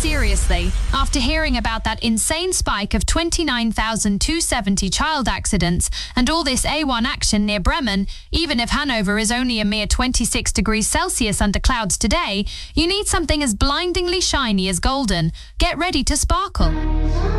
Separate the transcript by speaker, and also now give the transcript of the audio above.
Speaker 1: Seriously, after hearing about that insane spike of 29,270 child accidents and all this A1 action near Bremen, even if Hanover is only a mere 26 degrees Celsius under clouds today, you need something as blindingly shiny as golden. Get ready to sparkle.